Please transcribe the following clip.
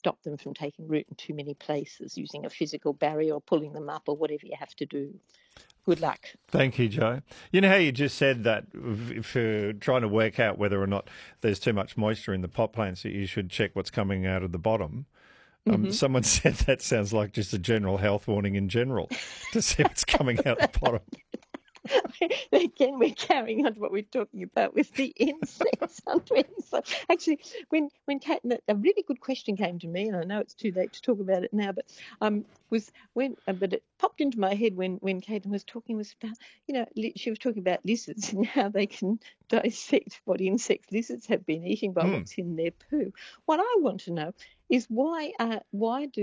stop them from taking root in too many places using a physical barrier or pulling them up or whatever you have to do. Good luck. Thank you, Jo. You know how you just said that for trying to work out whether or not there's too much moisture in the pot plants, that you should check what's coming out of the bottom. Someone said that sounds like just a general health warning in general to see what's coming out the bottom. Again, we're carrying on to what we're talking about with the insects, aren't we? So actually, when Kate, a really good question came to me, and I know it's too late to talk about it now, but but it popped into my head when Caitlin was talking, was about, she was talking about lizards and how they can dissect what insects lizards have been eating by what's in their poo. What I want to know is why do